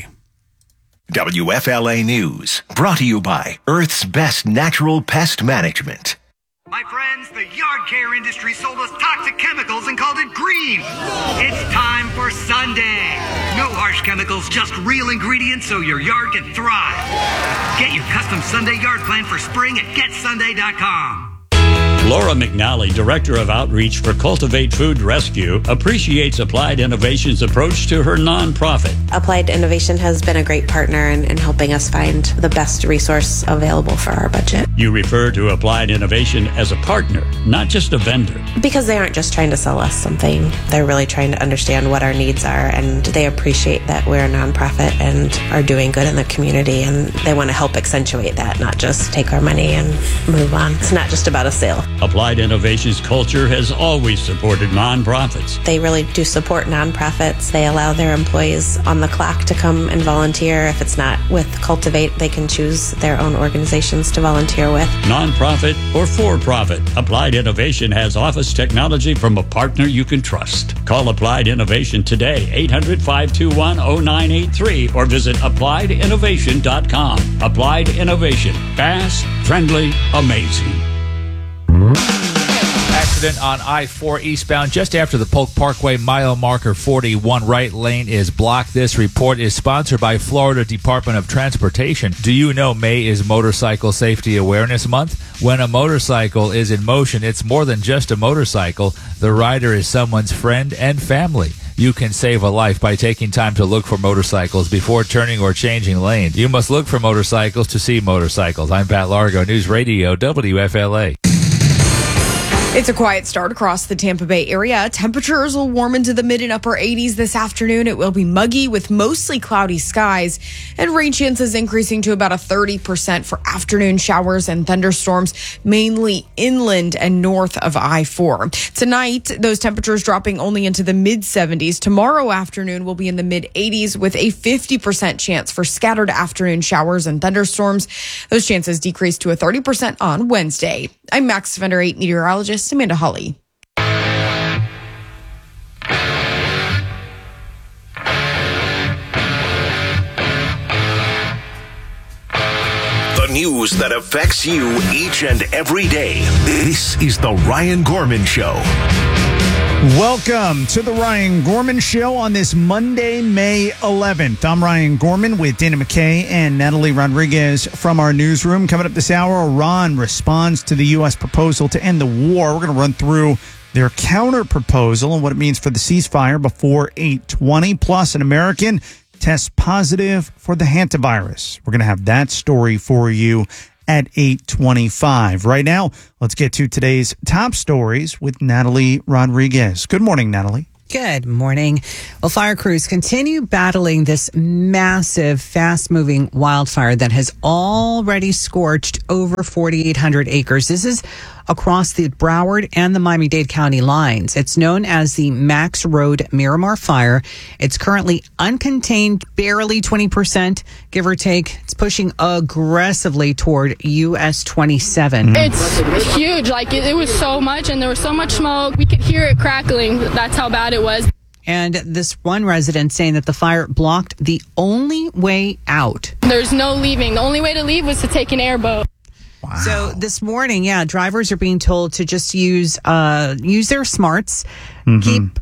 WFLA News, brought to you by Earth's Best Natural Pest Management. My friends, the yard care industry sold us toxic chemicals and called it green. It's time for Sunday. No harsh chemicals, just real ingredients so your yard can thrive. Get your custom Sunday yard plan for spring at getsunday.com. Laura McNally, Director of Outreach for Cultivate Food Rescue, appreciates Applied Innovation's approach to her nonprofit. Applied Innovation has been a great partner in helping us find the best resource available for our budget. You refer to Applied Innovation as a partner, not just a vendor. Because they aren't just trying to sell us something, they're really trying to understand what our needs are, and they appreciate that we're a nonprofit and are doing good in the community, and they want to help accentuate that, not just take our money and move on. It's not just about a sale. Applied Innovation's culture has always supported nonprofits. They really do support nonprofits. They allow their employees on the clock to come and volunteer. If it's not with Cultivate, they can choose their own organizations to volunteer with. Nonprofit or for-profit, Applied Innovation has office technology from a partner you can trust. Call Applied Innovation today, 800-521-0983, or visit appliedinnovation.com. Applied Innovation. Fast, friendly, amazing. Accident on I-4 eastbound just after the Polk Parkway mile marker 41 right lane is blocked. This report is sponsored by Florida Department of Transportation. Do you know May is Motorcycle Safety Awareness Month? When a motorcycle is in motion, it's more than just a motorcycle. The rider is someone's friend and family. You can save a life by taking time to look for motorcycles before turning or changing lanes. You must look for motorcycles to see motorcycles. I'm Pat Largo, News Radio WFLA. It's a quiet start across the Tampa Bay area. Temperatures will warm into the mid and upper 80s this afternoon. It will be muggy with mostly cloudy skies, and rain chances increasing to about a 30% for afternoon showers and thunderstorms, mainly inland and north of I-4. Tonight, those temperatures dropping only into the mid 70s. Tomorrow afternoon will be in the mid 80s with a 50% chance for scattered afternoon showers and thunderstorms. Those chances decrease to a 30% on Wednesday. I'm Max Defender 8 meteorologist Amanda Hawley. The news that affects you each and every day. This is the Ryan Gorman Show. Welcome to the Ryan Gorman Show on this Monday, May 11th. I'm Ryan Gorman with Dana McKay and Natalie Rodriguez from our newsroom. Coming up this hour, Iran responds to the U.S. proposal to end the war. We're going to run through their counter-proposal and what it means for the ceasefire before 8/20. Plus, an American tests positive for the hantavirus. We're going to have that story for you at 8:25. Right now, let's get to today's top stories with Natalie Rodriguez. Good morning, Natalie. Good morning. Well, fire crews continue battling this massive, fast-moving wildfire that has already scorched over 4,800 acres. This is across the Broward and the Miami-Dade County lines. It's known as the Max Road Miramar Fire. It's currently uncontained, barely 20%, give or take. It's pushing aggressively toward US 27. It's huge. Like, it was so much, and there was so much smoke. We could hear it crackling. That's how bad it was. And this one resident saying that the fire blocked the only way out. There's no leaving. The only way to leave was to take an airboat. Wow. So this morning, drivers are being told to just use their smarts, keep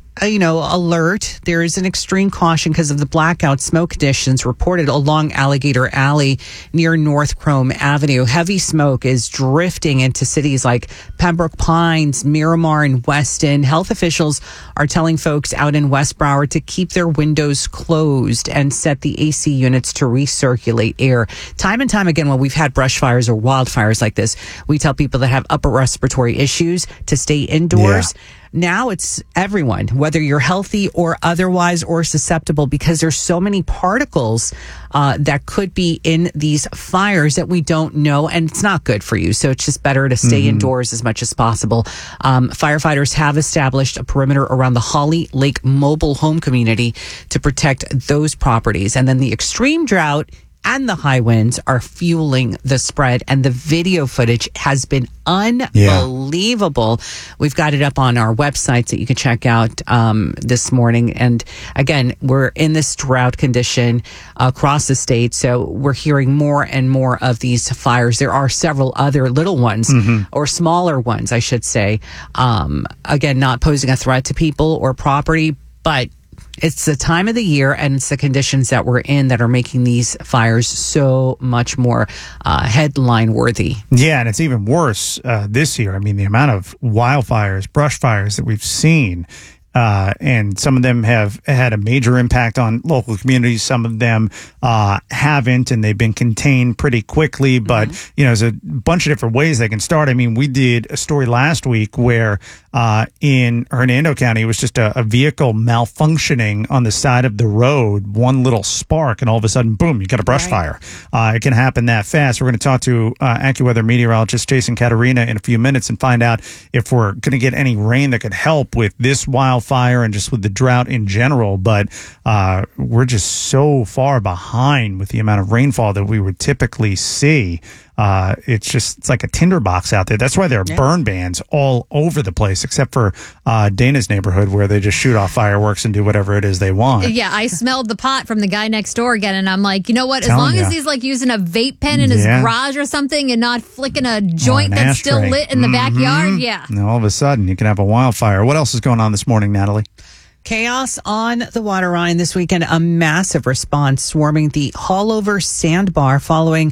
alert. There is an extreme caution because of the blackout smoke conditions reported along Alligator Alley near North Chrome Avenue. Heavy smoke is drifting into cities like Pembroke Pines, Miramar, and Weston. Health officials are telling folks out in West Broward to keep their windows closed and set the AC units to recirculate air. Time and time again, when we've had brush fires or wildfires like this, we tell people that have upper respiratory issues to stay indoors. Yeah. Now it's everyone, whether you're healthy or otherwise or susceptible, because there's so many particles that could be in these fires that we don't know, and it's not good for you. So it's just better to stay indoors as much as possible. Firefighters have established a perimeter around the Holly Lake mobile home community to protect those properties. And then the extreme drought and the high winds are fueling the spread, and the video footage has been unbelievable. We've got it up on our websites that you can check out this morning. And again, we're in this drought condition across the state, so we're hearing more and more of these fires. There are several other little ones, or smaller ones, I should say. Again, not posing a threat to people or property, but it's the time of the year and it's the conditions that we're in that are making these fires so much more headline worthy. Yeah, and it's even worse this year. I mean, the amount of wildfires, brush fires that we've seen, and some of them have had a major impact on local communities. Some of them haven't, and they've been contained pretty quickly. But, there's a bunch of different ways they can start. I mean, we did a story last week where in Hernando County, it was just a vehicle malfunctioning on the side of the road, one little spark, and all of a sudden, boom, you got a brush fire. It can happen that fast. We're going to talk to AccuWeather meteorologist Jason Caterina in a few minutes and find out if we're going to get any rain that could help with this wildfire and just with the drought in general. But we're just so far behind with the amount of rainfall that we would typically see. It's like a tinderbox out there. That's why there are burn bans all over the place, except for Dana's neighborhood, where they just shoot off fireworks and do whatever it is they want. Yeah, I smelled the pot from the guy next door again, and I'm like, you know what? As long as he's like using a vape pen in his garage or something and not flicking a joint that's still lit in the backyard, And all of a sudden, you can have a wildfire. What else is going on this morning, Natalie? Chaos on the Waterline this weekend. A massive response swarming the Hallover Sandbar following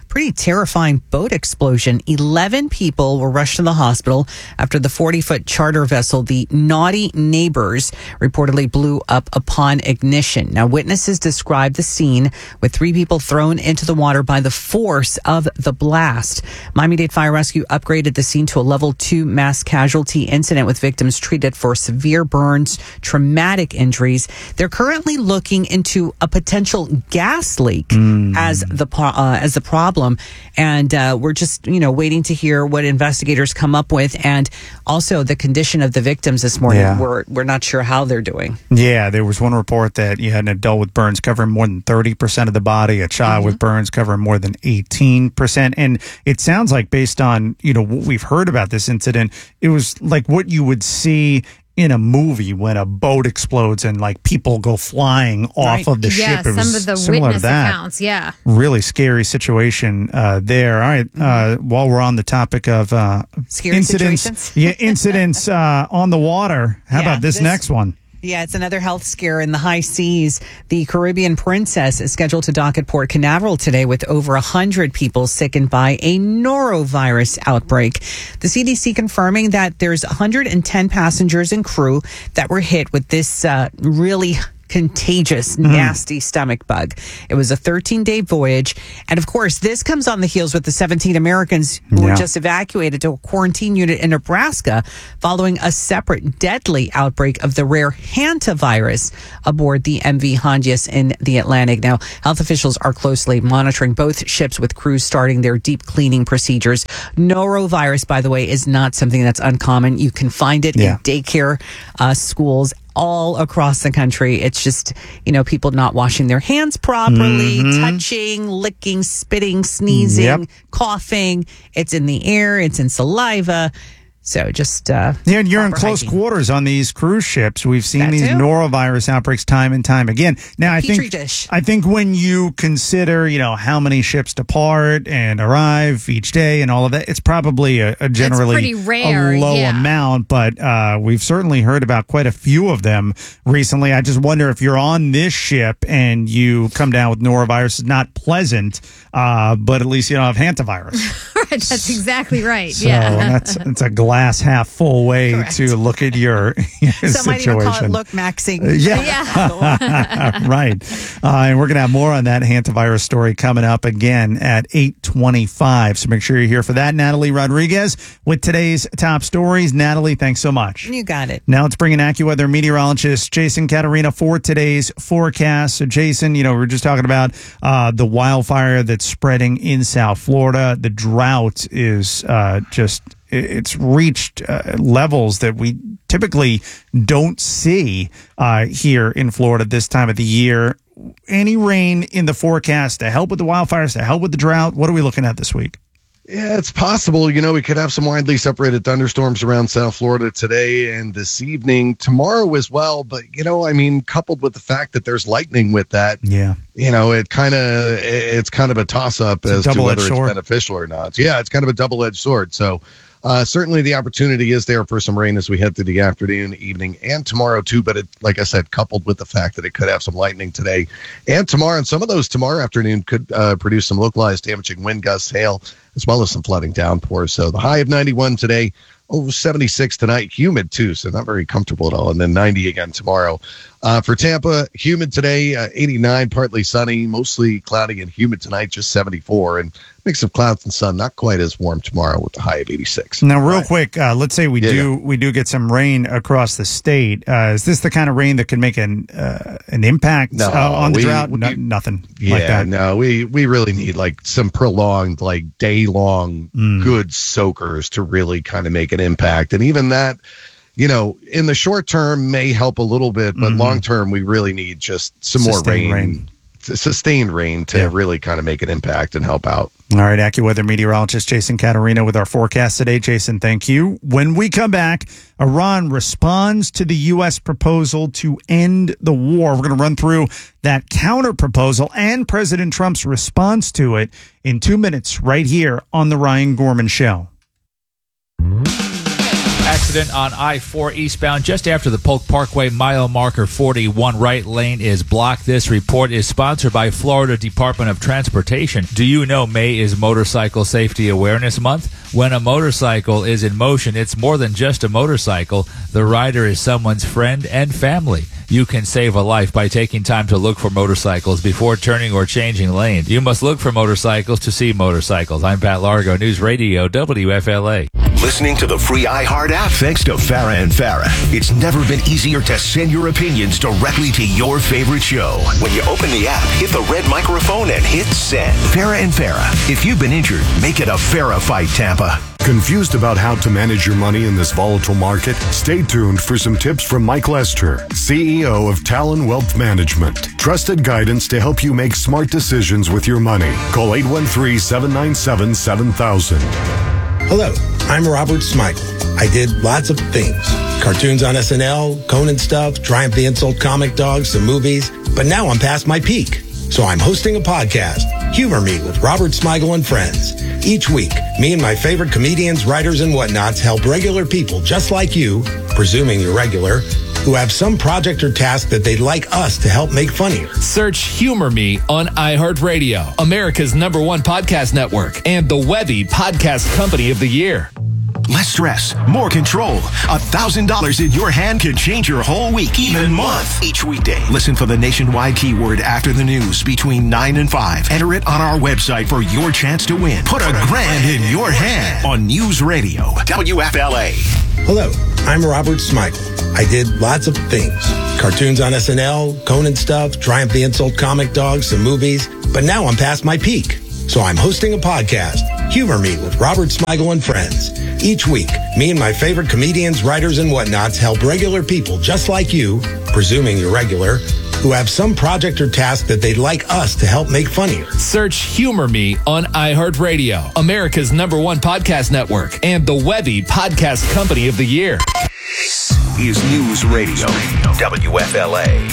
pretty terrifying boat explosion. 11 people were rushed to the hospital after the 40-foot charter vessel, the Naughty Neighbors, reportedly blew up upon ignition. Now, witnesses described the scene with 3 people thrown into the water by the force of the blast. Miami-Dade Fire Rescue upgraded the scene to a level 2 mass casualty incident with victims treated for severe burns, traumatic injuries. They're currently looking into a potential gas leak as the problem, and we're just waiting to hear what investigators come up with, and also the condition of the victims this morning. Yeah. We're not sure how they're doing. Yeah, there was one report that you had an adult with burns covering more than 30% of the body, a child with burns covering more than 18%, and it sounds like, based on what we've heard about this incident, it was like what you would see in a movie when a boat explodes and like people go flying off of the ship. It was some of the similar witness to that. accounts. Yeah. Really scary situation there. All right. While we're on the topic of Scary incidents, situations? incidents on the water. How about this next one? Yeah, it's another health scare in the high seas. The Caribbean Princess is scheduled to dock at Port Canaveral today with over 100 people sickened by a norovirus outbreak. The CDC confirming that there's 110 passengers and crew that were hit with this really contagious, nasty stomach bug. It was a 13-day voyage. And of course, this comes on the heels with the 17 Americans who were just evacuated to a quarantine unit in Nebraska following a separate deadly outbreak of the rare hantavirus aboard the MV Hondias in the Atlantic. Now, health officials are closely monitoring both ships with crews starting their deep cleaning procedures. Norovirus, by the way, is not something that's uncommon. You can find it in daycare, schools, all across the country. It's just, people not washing their hands properly, touching, licking, spitting, sneezing, coughing. It's in the air. It's in saliva. So just and you're in close quarters on these cruise ships. We've seen these norovirus outbreaks time and time again. Now, I think when you consider, how many ships depart and arrive each day and all of that, it's probably a generally pretty rare, a low amount. But we've certainly heard about quite a few of them recently. I just wonder if you're on this ship and you come down with norovirus. It's not pleasant, but at least you don't have hantavirus. Right, that's exactly right. So that's a glass half full way to look at your situation. Some might even call it look maxing. Right. And we're going to have more on that hantavirus story coming up again at 8:25. So make sure you're here for that. Natalie Rodriguez with today's top stories. Natalie, thanks so much. You got it. Now let's bring in AccuWeather meteorologist Jason Caterina for today's forecast. So Jason, we were just talking about the wildfire that's spreading in South Florida. The drought is it's reached levels that we typically don't see here in Florida this time of the year. Any rain in the forecast to help with the wildfires, to help with the drought? What are we looking at this week? Yeah, it's possible. We could have some widely separated thunderstorms around South Florida today and this evening, tomorrow as well. But, coupled with the fact that there's lightning with that, it's kind of a toss up as to whether it's beneficial or not. Yeah, it's kind of a double-edged sword. So certainly the opportunity is there for some rain as we head through the afternoon, evening, and tomorrow too. But like I said, coupled with the fact that it could have some lightning today and tomorrow, and some of those tomorrow afternoon could produce some localized damaging wind gusts, hail, as well as some flooding downpours. So the high of 91 today, over 76 tonight, humid too, so not very comfortable at all. And then 90 again tomorrow. For Tampa, humid today, 89, partly sunny, mostly cloudy and humid tonight, just 74. And mix of clouds and sun, not quite as warm tomorrow with the high of 86. Now, real quick, let's say we do get some rain across the state. Is this the kind of rain that can make an impact on the drought? Nothing like that. No, we really need like some prolonged, like day-long good soakers to really kind of make an impact. And even that, in the short term may help a little bit, but long term, we really need just some more rain. Sustained rain to really kind of make an impact and help out. All right, AccuWeather meteorologist Jason Caterina with our forecast today. Jason, thank you. When we come back, Iran responds to the U.S. proposal to end the war. We're going to run through that counter proposal and President Trump's response to it in 2 minutes right here on The Ryan Gorman Show. accident on I-4 eastbound just after the Polk Parkway mile marker 41. Right lane is blocked. This report is sponsored by Florida Department of Transportation. Do you know May is Motorcycle Safety Awareness Month? When a motorcycle is in motion, it's more than just a motorcycle. The rider is someone's friend and family. You can save a life by taking time to look for motorcycles before turning or changing lanes. You must look for motorcycles to see motorcycles. I'm Pat Largo, News Radio, WFLA. Listening to the free iHeart app thanks to Farah and Farah. It's never been easier to send your opinions directly to your favorite show. When you open the app, hit the red microphone and hit send. Farah and Farah. If you've been injured, make it a Farah fight, Tampa. Confused about how to manage your money in this volatile market? Stay tuned for some tips from Mike Lester, CEO of Talon Wealth Management. Trusted guidance to help you make smart decisions with your money. Call 813-797-7000. Hello, I'm Robert Smigel. I did lots of things. Cartoons on SNL, Conan stuff, Triumph the Insult Comic Dogs, some movies. But now I'm past my peak. So I'm hosting a podcast, Humor Me with Robert Smigel and Friends. Each week, me and my favorite comedians, writers, and whatnots help regular people just like you, presuming you're regular, who have some project or task that they'd like us to help make funnier. Search Humor Me on iHeartRadio, America's #1 podcast network, and the Webby Podcast Company of the Year. Less stress, more control. $1,000 in your hand can change your whole week, even month. Each weekday, listen for the nationwide keyword after the news between 9 and 5. Enter it on our website for your chance to win. Put $1,000 in your hand on News Radio, WFLA. Hello, I'm Robert Smigel. I did lots of things. Cartoons on SNL, Conan stuff, Triumph the Insult Comic Dogs, some movies. But now I'm past my peak. So I'm hosting a podcast, Humor Me with Robert Smigel and Friends. Each week, me and my favorite comedians, writers, and whatnots help regular people just like you, presuming you're regular, who have some project or task that they'd like us to help make funnier. Search Humor Me on iHeartRadio, America's #1 podcast network, and the Webby Podcast Company of the Year. This is News Radio, WFLA.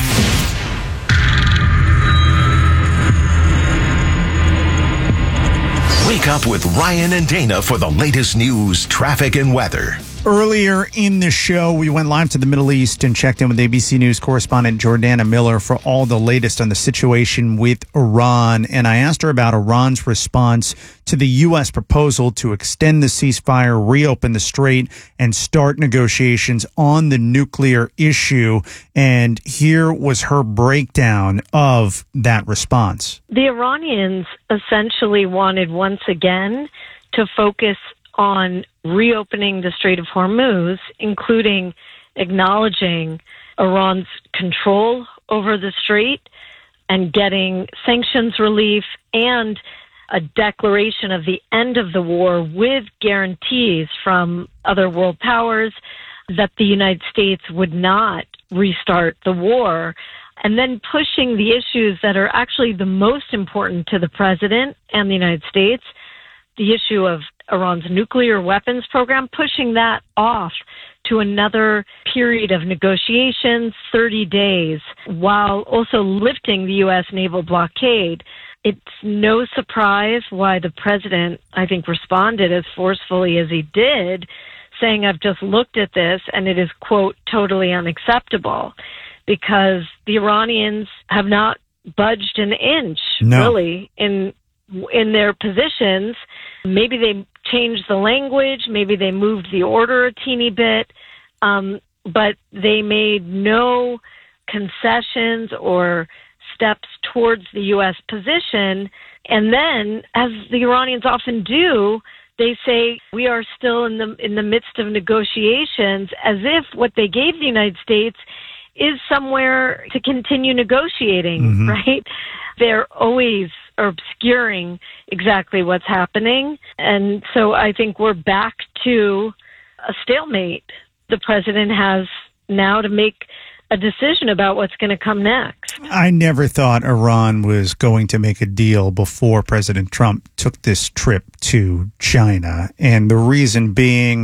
Wake up with Ryan and Dana for the latest news, traffic, and weather. Earlier in the show, we went live to the Middle East and checked in with ABC News correspondent Jordana Miller for all the latest on the situation with Iran. And I asked her about Iran's response to the U.S. proposal to extend the ceasefire, reopen the strait, and start negotiations on the nuclear issue. And here was her breakdown of that response. The Iranians essentially wanted once again to focus on reopening the Strait of Hormuz, including acknowledging Iran's control over the strait and getting sanctions relief and a declaration of the end of the war with guarantees from other world powers that the United States would not restart the war, and then pushing the issues that are actually the most important to the president and the United States, the issue of Iran's nuclear weapons program, pushing that off to another period of negotiations, 30 days, while also lifting the U.S. naval blockade. It's no surprise why the president, I think, responded as forcefully as he did, saying, I've just looked at this and it is, quote, totally unacceptable, because the Iranians have not budged an inch, really, in their positions. Maybe they changed the language, maybe they moved the order a teeny bit, but they made no concessions or steps towards the U.S. position. And then, as the Iranians often do, they say we are still in the midst of negotiations, as if what they gave the United States is somewhere to continue negotiating, right? They're always obscuring exactly what's happening. And so I think we're back to a stalemate. The president has now to make a decision about what's going to come next. I never thought Iran was going to make a deal before President Trump took this trip to China. And the reason being,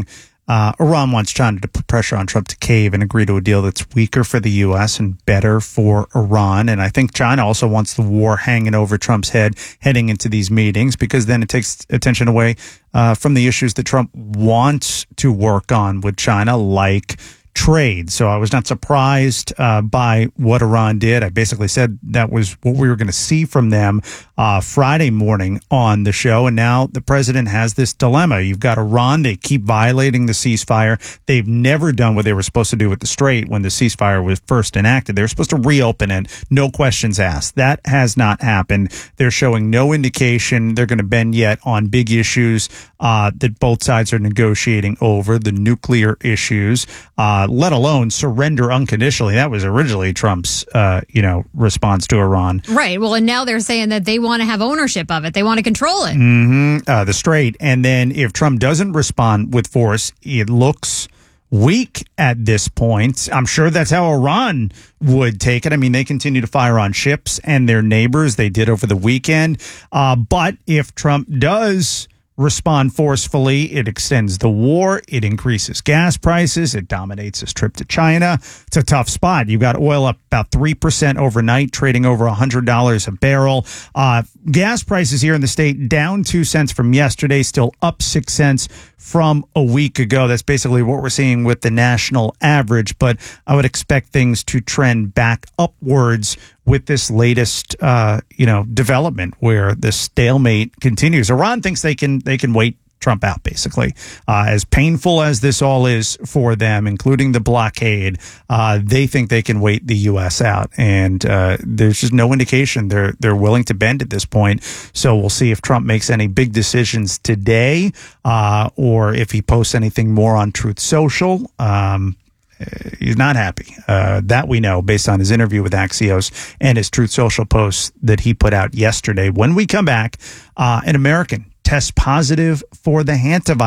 Iran wants China to put pressure on Trump to cave and agree to a deal that's weaker for the U.S. and better for Iran. And I think China also wants the war hanging over Trump's head heading into these meetings, because then it takes attention away from the issues that Trump wants to work on with China, like trade. So I was not surprised by what Iran did. I basically said that was what we were going to see from them Friday morning on the show. And now the president has this dilemma. You've got Iran. They keep violating the ceasefire. They've never done what they were supposed to do with the Strait when the ceasefire was first enacted. They were supposed to reopen it, no questions asked. That has not happened. They're showing no indication they're going to bend yet on big issues that both sides are negotiating over, the nuclear issues, let alone surrender unconditionally. That was originally Trump's, response to Iran. Right. Well, and now they're saying that they want to have ownership of it. They want to control it. The Strait. And then if Trump doesn't respond with force, it looks weak at this point. I'm sure that's how Iran would take it. I mean, they continue to fire on ships and their neighbors. They did over the weekend. But if Trump does respond forcefully, it extends the war, it increases gas prices, it dominates his trip to China. It's a tough spot. You've got oil up about 3% overnight, trading over $100 a barrel. Gas prices here in the state down 2 cents from yesterday, still up 6 cents from a week ago. That's basically what we're seeing with the national average, but I would expect things to trend back upwards with this latest, development where the stalemate continues. Iran thinks they can wait Trump out, basically. As painful as this all is for them, including the blockade, they think they can wait the U.S. out. And there's just no indication they're willing to bend at this point. So we'll see if Trump makes any big decisions today or if he posts anything more on Truth Social. He's not happy. That we know based on his interview with Axios and his Truth Social posts that he put out yesterday. When we come back, an American tests positive for the hantavirus.